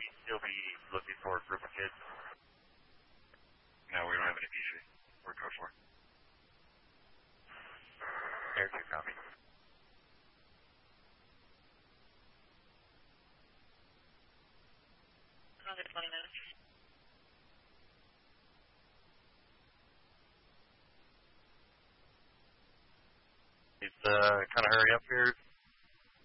we still be looking for a group of kids? No, we don't have any PG. We're code 4. Air 2, copy. Another 20 minutes. It's kind of hurry up here.